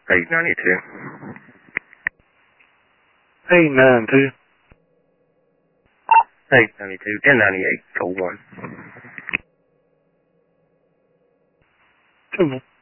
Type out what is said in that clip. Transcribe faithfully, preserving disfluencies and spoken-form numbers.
eight ninety-two. eight ninety-two. eight ninety-two, ten ninety-eight, code one. Come on.